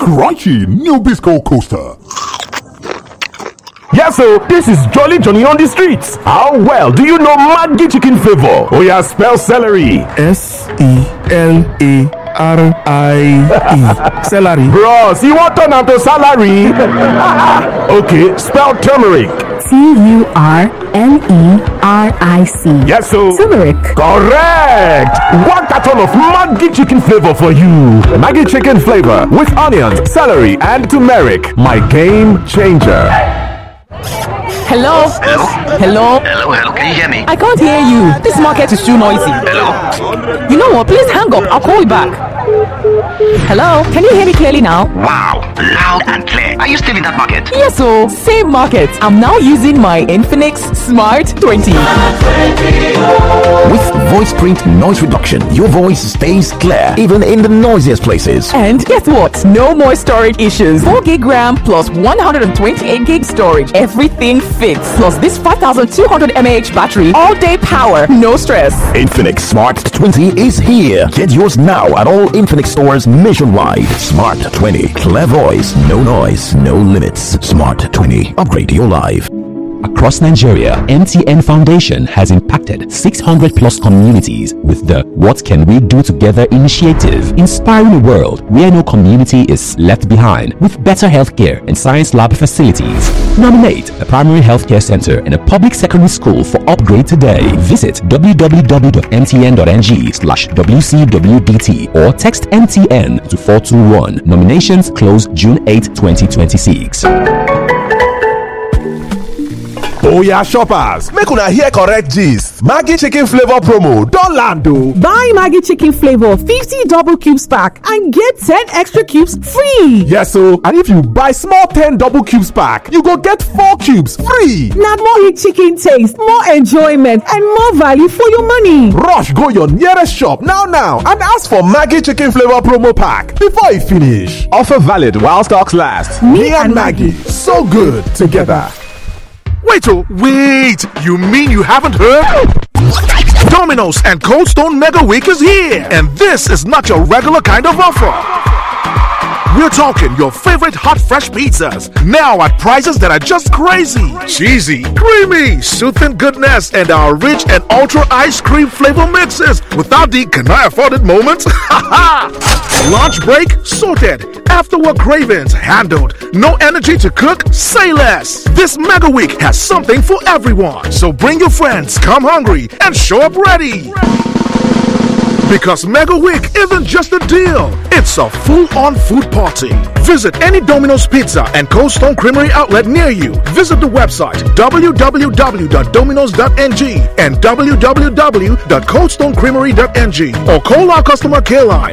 crunchy new Bisco coaster. Yeah, so this is Jolly Johnny on the streets. How well do you know Maggi chicken flavor? Oh yeah, spell celery. Celery. Celery. Bros, you want turn to salary? Okay, spell turmeric. Turmeric. Yes, so Turmeric. Correct. One carton of Maggi chicken flavor for you. Maggi chicken flavor with onions, celery, and turmeric. My game changer. Hello? Hello? Can you hear me? I can't hear you. This market is too noisy. Hello? You know what? Please hang up. I'll call you back. Hello? Can you hear me clearly now? Wow, loud and clear. Are you still in that market? Yes, so same market. I'm now using my Infinix Smart 20. With voice print noise reduction, your voice stays clear even in the noisiest places. And guess what? No more storage issues. 4 gig RAM plus 128 gig storage. Everything fits. Plus this 5200 mAh battery. All day power. No stress. Infinix Smart 20 is here. Get yours now at all Infinix stores nationwide. Smart 20. Clear voice. No noise. No limits. Smart 20. Upgrade your life. Across Nigeria, MTN Foundation has impacted 600 plus communities with the What Can We Do Together initiative, inspiring a world where no community is left behind with better healthcare and science lab facilities. Nominate a primary healthcare center and a public secondary school for upgrade today. Visit www.mtn.ng/WCWDT or text MTN to 421. Nominations close June 8, 2026. Oh yeah, shoppers, make una hear correct gist. Maggi chicken flavor promo don land o. Buy Maggi chicken flavor 50 double cubes pack and get 10 extra cubes free. Yes o, and if you buy small 10 double cubes pack, you go get 4 cubes free. Na more rich chicken taste, more enjoyment and more value for your money. Rush go your nearest shop now and ask for Maggi chicken flavor promo pack before e finish. Offer valid while stocks last. Me and Maggi, so good together. Wait, you mean you haven't heard? Domino's and Cold Stone Mega Week is here, and this is not your regular kind of offer. We're talking your favorite hot fresh pizzas, now at prices that are just crazy. Cheesy, creamy, soothing goodness, and our rich and ultra ice cream flavor mixes without the can I afford it moments. Lunch break sorted, after work cravings handled, no energy to cook, say less. This mega week has something for everyone, so bring your friends, come hungry, and show up ready. Because Mega Week isn't just a deal, it's a full-on food party. Visit any Domino's Pizza and Cold Stone Creamery outlet near you. Visit the website www.dominos.ng and www.coldstonecreamery.ng or call our customer care line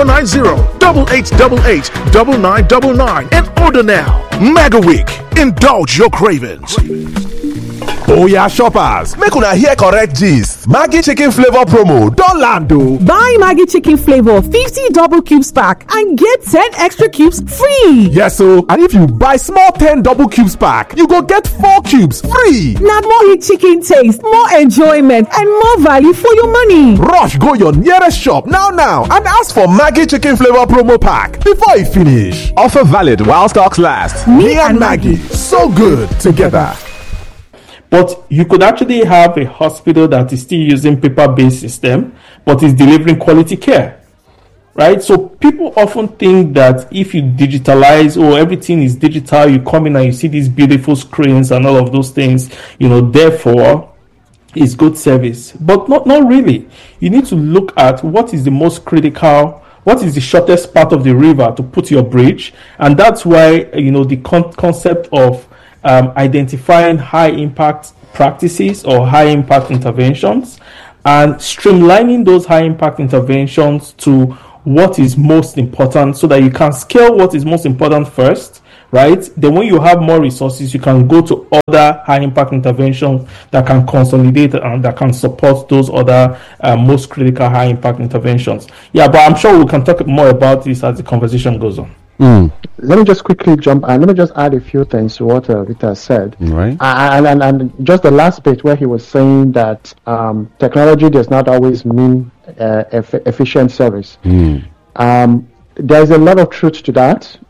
090-8888-9999 and order now. Mega Week, indulge your cravings. Oh yeah, shoppers, make una hear correct gist. Maggi chicken flavor promo don land o. Buy Maggi chicken flavor 50 double cubes pack and get 10 extra cubes free. Yes o, and if you buy small 10 double cubes pack, you go get 4 cubes free. Na more rich chicken taste, more enjoyment and more value for your money. Rush go your nearest shop now and ask for Maggi chicken flavor promo pack before e finish. Offer valid while stocks last. Me and Maggi, so good together. But you could actually have a hospital that is still using paper-based system, but is delivering quality care, right? So people often think that if you digitalize or everything is digital, you come in and you see these beautiful screens and all of those things, therefore it's good service. But not really. You need to look at what is the most critical, what is the shortest part of the river to put your bridge, and that's why the concept of identifying high impact practices or high impact interventions and streamlining those high impact interventions to what is most important so that you can scale what is most important first, right? Then when you have more resources, you can go to other high impact interventions that can consolidate and that can support those other most critical high impact interventions. Yeah, but I'm sure we can talk more about this as the conversation goes on. Let me just quickly jump and let me just add a few things to what Victor said. Right. And just the last bit where he was saying that technology does not always mean efficient service. There's a lot of truth to that.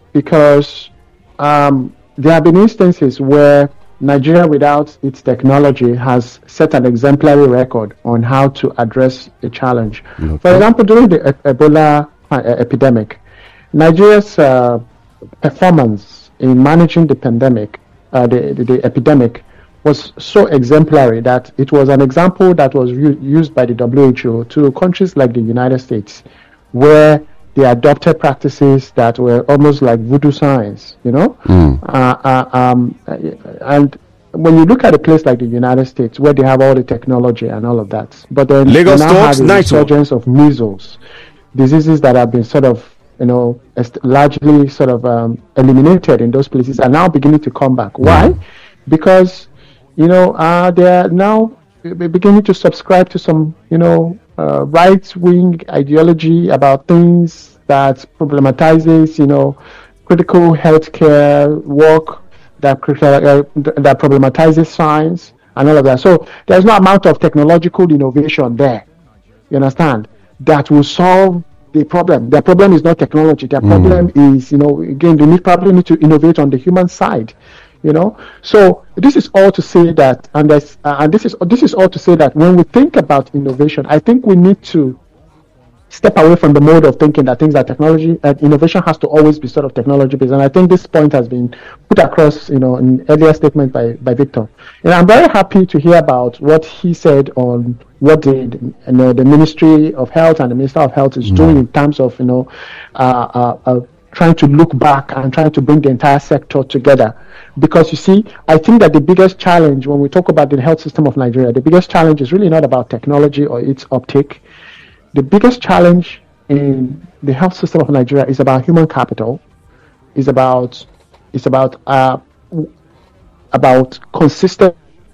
because there have been instances where Nigeria, without its technology, has set an exemplary record on how to address a challenge. Okay. For example, during the Ebola epidemic, Nigeria's performance in managing the pandemic, the epidemic, was so exemplary that it was an example that was used by the WHO to countries like the United States, where they adopted practices that were almost like voodoo science, you know. And when you look at a place like the United States, where they have all the technology and all of that, but then Lagos you now have Talks, the resurgence of measles, diseases that have been sort of, you know, largely sort of eliminated in those places, are now beginning to come back. Why? Because, you know, they are now beginning to subscribe to some, you know, right-wing ideology about things that problematizes, you know, critical healthcare work, that problematizes science and all of that. So there's no amount of technological innovation there, you understand, that will solve the problem. Their problem is not technology. Their problem is, you know, again, they probably need to innovate on the human side. You know, so this is all to say that, and this is all to say that when we think about innovation, I think we need to step away from the mode of thinking that things are technology. Innovation has to always be sort of technology based, and I think this point has been put across, you know, in earlier statement by Victor. And I'm very happy to hear about what he said on what the Ministry of Health and the Minister of Health is doing in terms of, you know, trying to look back and trying to bring the entire sector together. Because you see, I think that the biggest challenge when we talk about the health system of Nigeria, the biggest challenge is really not about technology or its uptake. The biggest challenge in the health system of Nigeria is about human capital, is about consistent.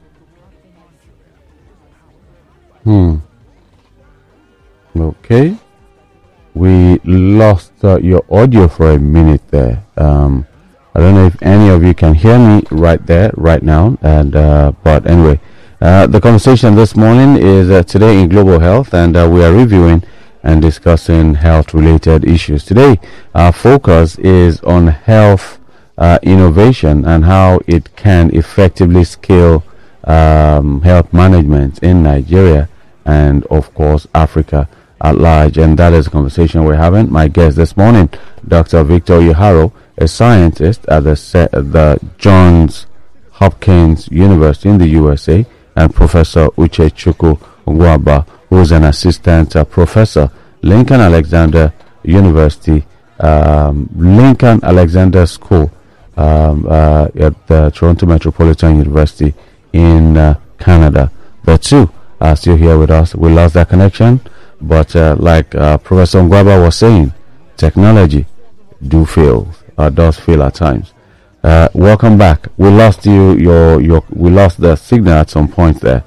Okay. We lost your audio for a minute there. I don't know if any of you can hear me right there, right now. And but anyway, the conversation this morning is today in global health, and we are reviewing and discussing health-related issues. Today, our focus is on health innovation and how it can effectively scale health management in Nigeria and, of course, Africa at large. And that is the conversation we're having. My guest this morning, Dr. Victor Iharo, a scientist at the Johns Hopkins University in the USA, and Professor Uchechukwu Ngwaba, who is an assistant professor, Lincoln Alexander University, Lincoln Alexander School at the Toronto Metropolitan University in Canada. The two are still here with us. We lost that connection, but like Professor Ngwaba was saying, technology does fail at times. Welcome back. We lost we lost the signal at some point there.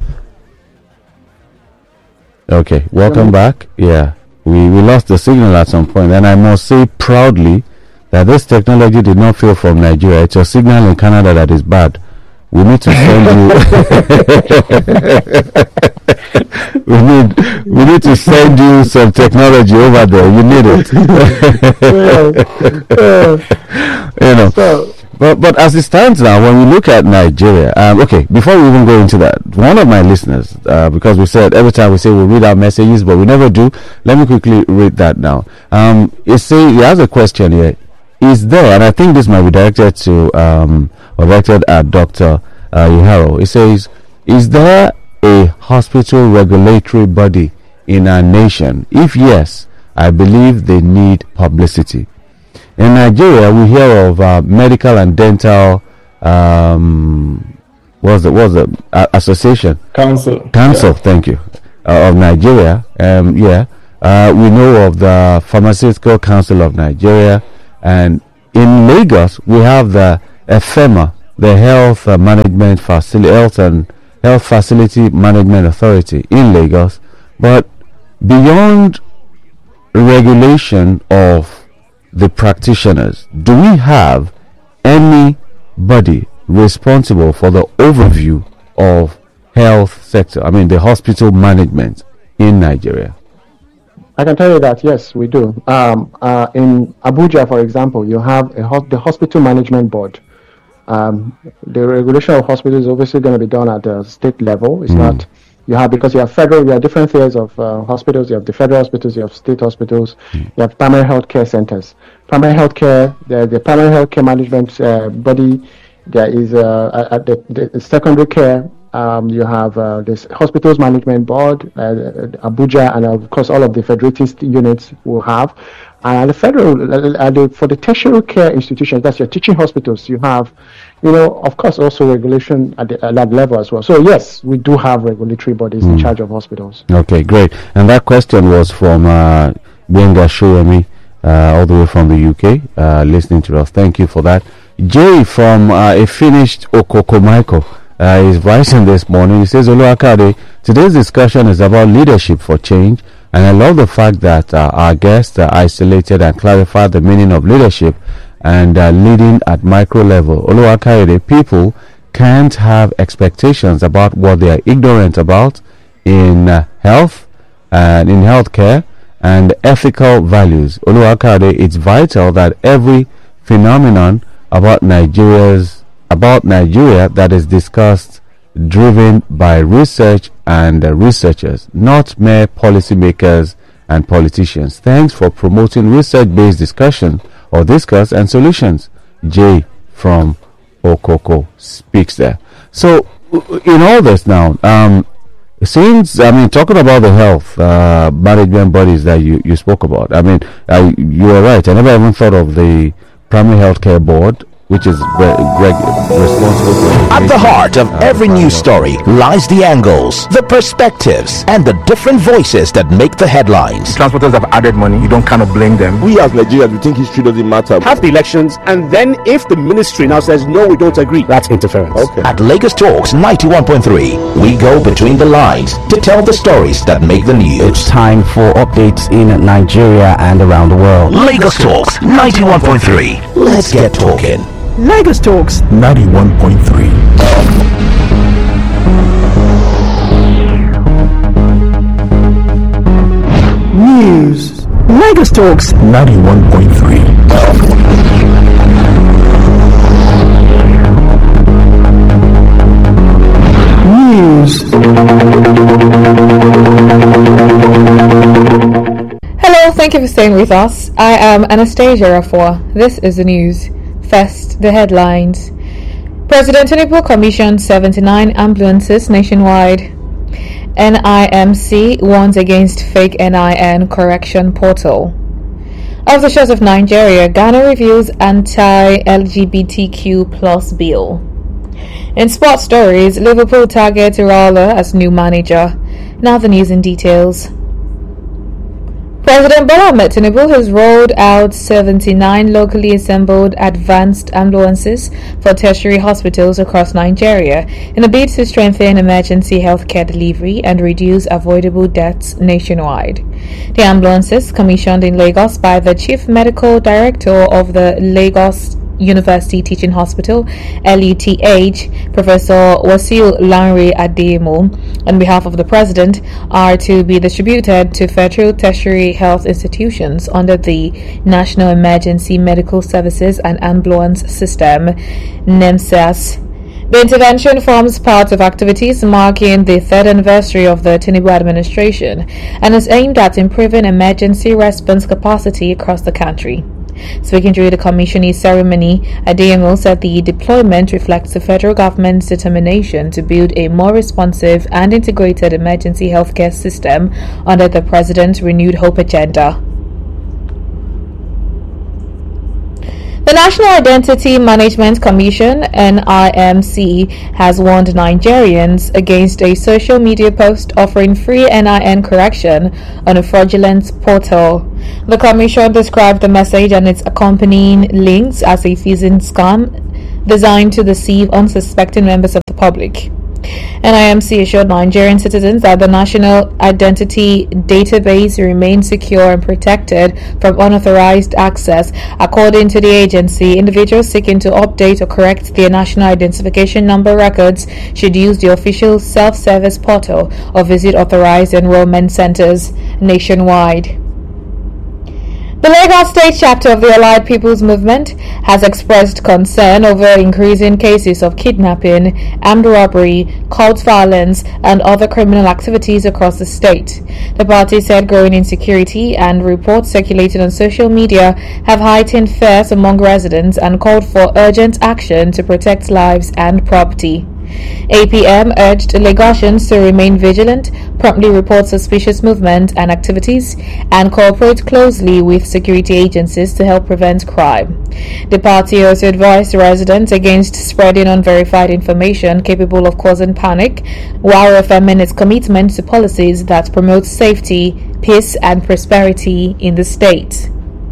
Okay, welcome back. Yeah, we lost the signal at some point, and I must say proudly that this technology did not fail from Nigeria. It's a signal in Canada that is bad. We need to send you. we need to send you some technology over there. You need it. You know. But as it stands now, when we look at Nigeria, okay, before we even go into that, one of my listeners, because we said every time we say we'll read our messages, but we never do. Let me quickly read that now. He has a question here. Is there, and I think this might be directed to directed at Dr. Iharo. It says, is there a hospital regulatory body in our nation? If yes, I believe they need publicity. In Nigeria, we hear of medical and dental association council. Yeah. Thank you, of Nigeria. We know of the Pharmaceutical Council of Nigeria, and in Lagos we have the FEMA, the Health Facility Management Authority in Lagos. But beyond regulation of the practitioners, do we have anybody responsible for the overview of health sector, I mean the hospital management in Nigeria? I can tell you that, yes, we do. In Abuja, for example, you have the Hospital Management Board. The regulation of hospitals is obviously going to be done at the state level. It's not, because you have different tiers of hospitals. You have the federal hospitals, you have state hospitals, you have primary health care centers. Primary health care, the primary health care management body, there is at the secondary care. You have this Hospitals Management Board, Abuja, and of course all of the federatist units will have. And the federal, for the tertiary care institutions, that's your teaching hospitals, you have, of course, also regulation at that level as well. So yes, we do have regulatory bodies in charge of hospitals. Okay, great. And that question was from Benga Shoemi, all the way from the UK, listening to us. Thank you for that. Jay from a finished Okoko Michael. Is writing this morning. He says, Oluwakade, today's discussion is about leadership for change, and I love the fact that our guests isolated and clarified the meaning of leadership and leading at micro level. Oluwakade, people can't have expectations about what they are ignorant about in health and in healthcare and ethical values. Oluwakade, it's vital that every phenomenon about Nigeria that is discussed, driven by research and researchers, not mere policymakers and politicians. Thanks for promoting research-based discussion and solutions. Jay from Okoko speaks there. So, in all this now, talking about the health management bodies that you spoke about, you are right. I never even thought of the Primary Healthcare Board, which is responsible for... At the heart of every news story lies the angles, the perspectives, and the different voices that make the headlines. Transporters have added money. You don't kind of blame them. We as Nigerians, we think history doesn't matter. Have the elections, and then if the ministry now says, no, we don't agree, that's interference. Okay. At Lagos Talks 91.3, we go between the lines to tell the stories that make the news. It's time for updates in Nigeria and around the world. Lagos Talks 91.3. Let's get talking. Lagos Talks 91.3. News. Lagos Talks 91.3. News. Hello, thank you for staying with us. I am Anastasia Rafua. This is the news. First, the headlines. President Tinubu commissioned 79 ambulances nationwide. NIMC warns against fake NIN correction portal. Off the shores of Nigeria, Ghana reviews anti-LGBTQ plus bill. In sports stories, Liverpool targets Iraola as new manager. Now the news in details. President Bola Ahmed Tinubu has rolled out 79 locally assembled advanced ambulances for tertiary hospitals across Nigeria in a bid to strengthen emergency healthcare delivery and reduce avoidable deaths nationwide. The ambulances, commissioned in Lagos by the Chief Medical Director of the Lagos University Teaching Hospital, LUTH, Professor Wasiu Lanre Adeyemo, on behalf of the President, are to be distributed to federal tertiary health institutions under the National Emergency Medical Services and Ambulance System, NEMSAS. The intervention forms part of activities marking the third anniversary of the Tinubu administration and is aimed at improving emergency response capacity across the country. Speaking during the commissioning ceremony, Adeyemo said the deployment reflects the federal government's determination to build a more responsive and integrated emergency healthcare system under the President's Renewed Hope agenda. The National Identity Management Commission, NIMC, has warned Nigerians against a social media post offering free NIN correction on a fraudulent portal. The Commission described the message and its accompanying links as a phishing scam designed to deceive unsuspecting members of the public. NIMC assured Nigerian citizens that the National Identity Database remains secure and protected from unauthorized access. According to the agency, individuals seeking to update or correct their national identification number records should use the official self-service portal or visit authorized enrollment centers nationwide. The Lagos State chapter of the Allied People's Movement has expressed concern over increasing cases of kidnapping, armed robbery, cult violence, and other criminal activities across the state. The party said growing insecurity and reports circulating on social media have heightened fears among residents and called for urgent action to protect lives and property. APM urged Lagosians to remain vigilant, promptly report suspicious movement and activities, and cooperate closely with security agencies to help prevent crime. The party also advised residents against spreading unverified information capable of causing panic, while affirming its commitment to policies that promote safety, peace, and prosperity in the state.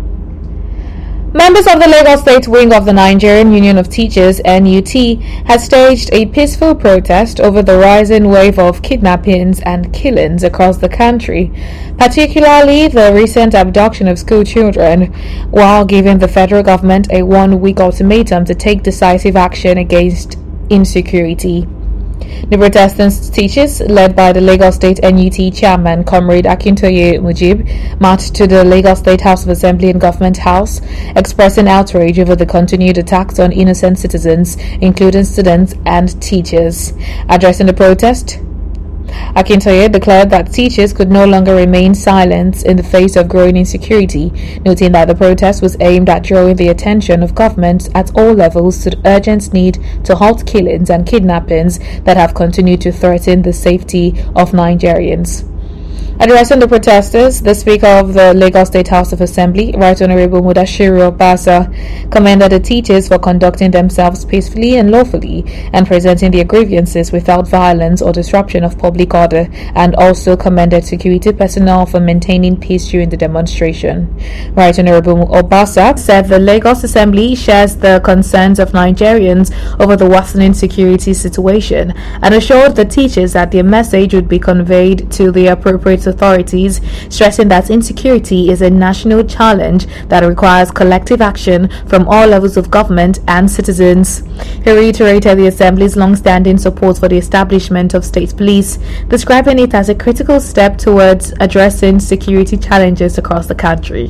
Members of the Lagos State wing of the Nigerian Union of Teachers (NUT) had staged a peaceful protest over the rising wave of kidnappings and killings across the country, particularly the recent abduction of school children, while giving the federal government a one-week ultimatum to take decisive action against insecurity. The protesting teachers, led by the Lagos State NUT chairman Comrade Akintoye Mujib, marched to the Lagos State House of Assembly and Government House, expressing outrage over the continued attacks on innocent citizens, including students and teachers. Addressing the protest, Akintoye declared that teachers could no longer remain silent in the face of growing insecurity, noting that the protest was aimed at drawing the attention of governments at all levels to the urgent need to halt killings and kidnappings that have continued to threaten the safety of Nigerians. Addressing the protesters, the Speaker of the Lagos State House of Assembly, Right Honorable Mudashiru Obasa, commended the teachers for conducting themselves peacefully and lawfully and presenting their grievances without violence or disruption of public order, and also commended security personnel for maintaining peace during the demonstration. Right Honorable Obasa said the Lagos Assembly shares the concerns of Nigerians over the worsening security situation and assured the teachers that their message would be conveyed to the appropriate authorities, stressing that insecurity is a national challenge that requires collective action from all levels of government and citizens. He reiterated the Assembly's long-standing support for the establishment of state police, describing it as a critical step towards addressing security challenges across the country.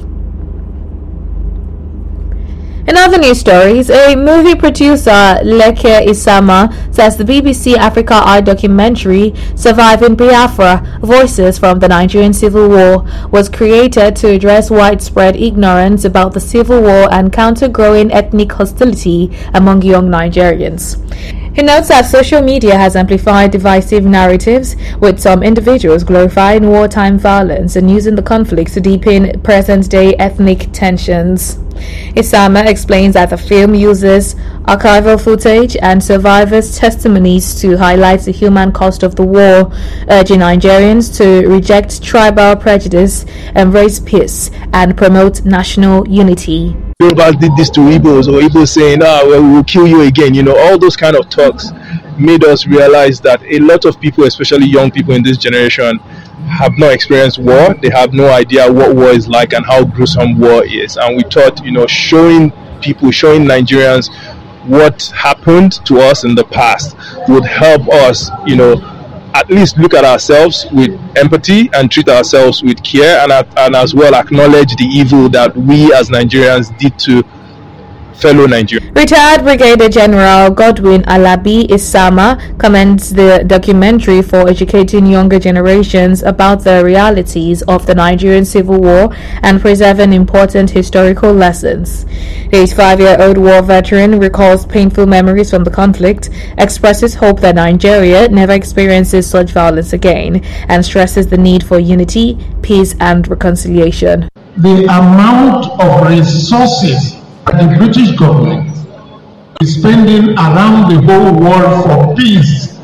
In other news stories, a movie producer, Leke Isama, says the BBC Africa Eye documentary Surviving Biafra: Voices from the Nigerian Civil War was created to address widespread ignorance about the Civil War and counter growing ethnic hostility among young Nigerians. He notes that social media has amplified divisive narratives, with some individuals glorifying wartime violence and using the conflict to deepen present-day ethnic tensions. Isama explains that the film uses archival footage and survivors' testimonies to highlight the human cost of the war, urging Nigerians to reject tribal prejudice, embrace peace, and promote national unity. Yorubas did this to Igbos, or Igbos saying, well, we'll kill you again. You know, all those kind of talks made us realize that a lot of people, especially young people in this generation, have not experienced war. They have no idea what war is like and how gruesome war is. And we thought, showing Nigerians what happened to us in the past would help us, at least look at ourselves with empathy and treat ourselves with care, and as well acknowledge the evil that we as Nigerians did to fellow Nigerians. Retired Brigadier General Godwin Alabi Isama commends the documentary for educating younger generations about the realities of the Nigerian Civil War and preserving important historical lessons. The 85-year-old war veteran recalls painful memories from the conflict, expresses hope that Nigeria never experiences such violence again, and stresses the need for unity, peace, and reconciliation. The amount of resources the British government is spending around the whole world for peace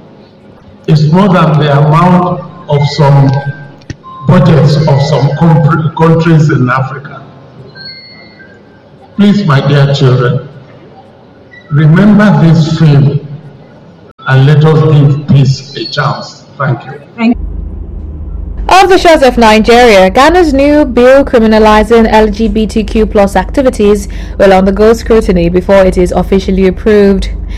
is more than the amount of some budgets of some countries in Africa. Please, my dear children, remember this film and let us give peace a chance. Thank you. Off the shores of Nigeria, Ghana's new bill criminalizing LGBTQ+ activities will undergo scrutiny before it is officially approved.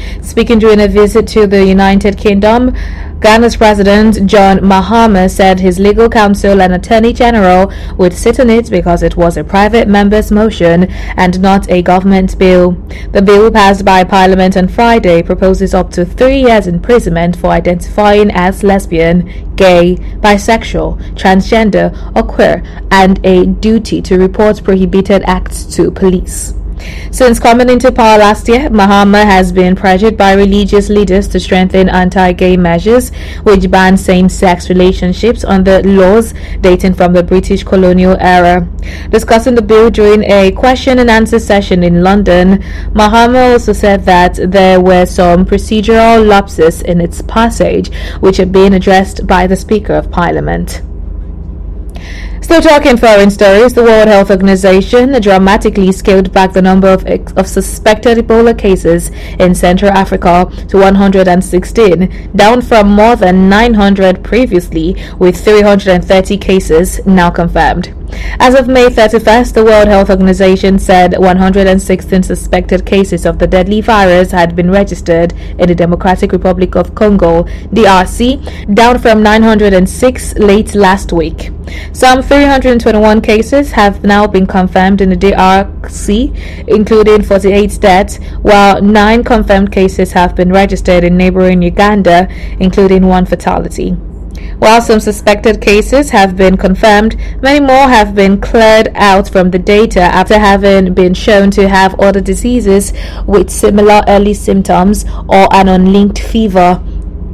Speaking during a visit to the United Kingdom, Ghana's President John Mahama said his legal counsel and Attorney General would sit on it because it was a private member's motion and not a government bill. The bill passed by Parliament on Friday proposes up to 3 years imprisonment for identifying as lesbian, gay, bisexual, transgender, or queer, and a duty to report prohibited acts to police. Since coming into power last year, Mahama has been pressured by religious leaders to strengthen anti-gay measures which ban same-sex relationships under laws dating from the British colonial era. Discussing the bill during a question and answer session in London, Mahama also said that there were some procedural lapses in its passage which are being addressed by the Speaker of Parliament. Still talking foreign stories, the World Health Organization dramatically scaled back the number of suspected Ebola cases in Central Africa to 116, down from more than 900 previously, with 330 cases now confirmed. As of May 31st, the World Health Organization said 116 suspected cases of the deadly virus had been registered in the Democratic Republic of Congo, DRC, down from 906 late last week. Some 321 cases have now been confirmed in the DRC, including 48 deaths, while 9 confirmed cases have been registered in neighboring Uganda, including 1 fatality. While some suspected cases have been confirmed, many more have been cleared out from the data after having been shown to have other diseases with similar early symptoms or an unlinked fever.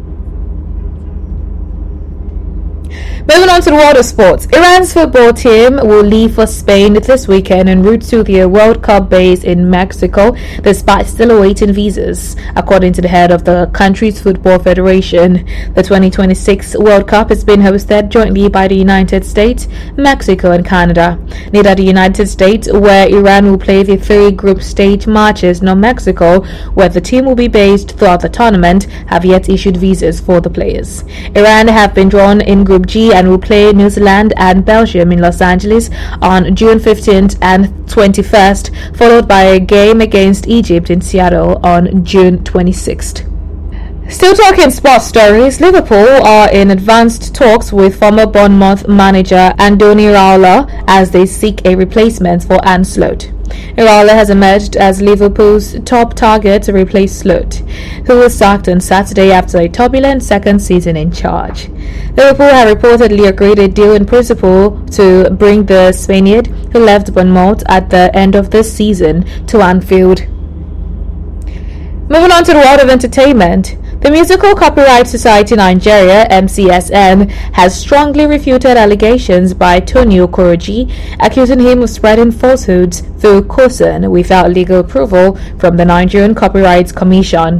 Moving on to the world of sports, Iran's football team will leave for Spain this weekend en route to their World Cup base in Mexico, despite still awaiting visas, according to the head of the country's football federation. The 2026 World Cup is being hosted jointly by the United States, Mexico, and Canada. Neither the United States, where Iran will play the 3 group stage matches, nor Mexico, where the team will be based throughout the tournament, have yet issued visas for the players. Iran have been drawn in Group G and will play New Zealand and Belgium in Los Angeles on June 15th and 21st, followed by a game against Egypt in Seattle on June 26th. Still talking sports stories, Liverpool are in advanced talks with former Bournemouth manager Andoni Iraola as they seek a replacement for Arne Slot. Iraola has emerged as Liverpool's top target to replace Slot, who was sacked on Saturday after a turbulent second season in charge. Liverpool have reportedly agreed a deal in principle to bring the Spaniard, who left Bournemouth at the end of this season, to Anfield. Moving on to the world of entertainment, the Musical Copyright Society Nigeria, MCSN, has strongly refuted allegations by Tony Okoroji, accusing him of spreading falsehoods through COSAN without legal approval from the Nigerian Copyright Commission.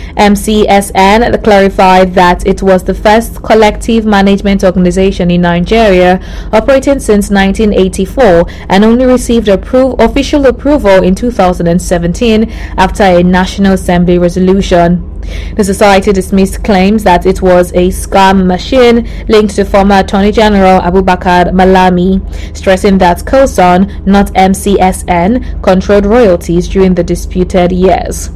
MCSN clarified that it was the first collective management organization in Nigeria operating since 1984 and only received official approval in 2017 after a National Assembly resolution. The society dismissed claims that it was a scam machine linked to former Attorney General Abubakar Malami, stressing that COSAN, not MCSN, controlled royalties during the disputed years.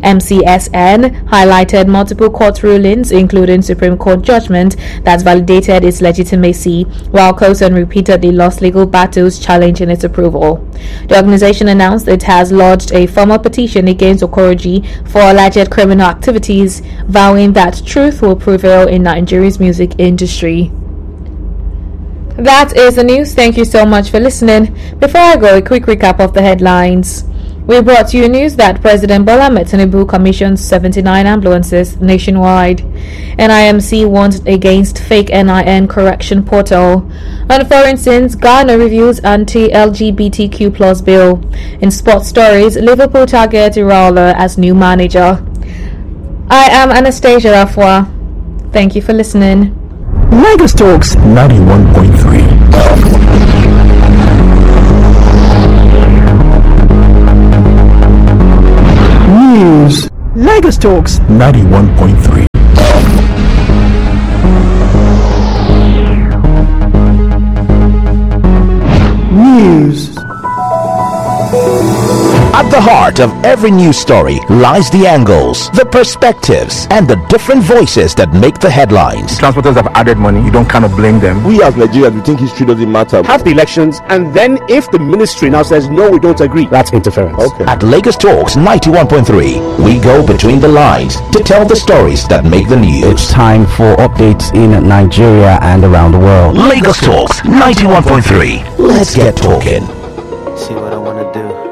MCSN highlighted multiple court rulings, including Supreme Court judgment, that validated its legitimacy, while COSAN repeatedly lost legal battles challenging its approval. The organization announced it has lodged a formal petition against Okoroji for alleged criminal activity, vowing that truth will prevail in Nigeria's music industry. That is the news. Thank you so much for listening. Before I go, a quick recap of the headlines. We brought you news that President Bola Ahmed Tinubu commissions 79 ambulances nationwide. NIMC warns against fake NIN correction portal. On foreign sins, Ghana reviews anti-LGBTQ+ bill. In sports stories, Liverpool target Iraola as new manager. I am Anastasia Afua. Thank you for listening. Lagos Talks 91.3. News. Lagos Talks 91.3. News. At the heart of every news story lies the angles, the perspectives, and the different voices that make the headlines. Transporters have added money. You don't kind of blame them. We as Nigerians, we think history doesn't matter. Have the elections, and then if the ministry now says no, we don't agree, that's interference. Okay. At Lagos Talks 91.3, we go between the lines to tell the stories that make the news. It's time for updates in Nigeria and around the world. Lagos Talks 91.3. Let's get talking. See what I want to do.